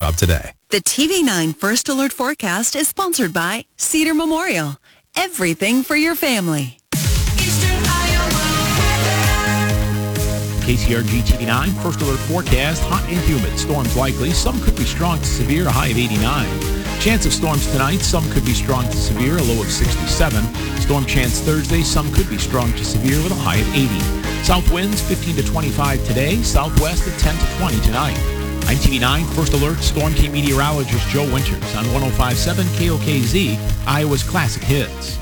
Shop today. The TV9 First Alert Forecast is sponsored by Cedar Memorial. Everything for your family. KCRG TV9 First Alert Forecast. Hot and humid. Storms likely. Some could be strong to severe. A high of 89. Chance of storms tonight. Some could be strong to severe. A low of 67. Storm chance Thursday. Some could be strong to severe with a high of 80. South winds 15 to 25 today. Southwest at 10 to 20 tonight. I'm TV9 First Alert Storm Team meteorologist Joe Winters on 105.7 KOKZ, Iowa's Classic Hits.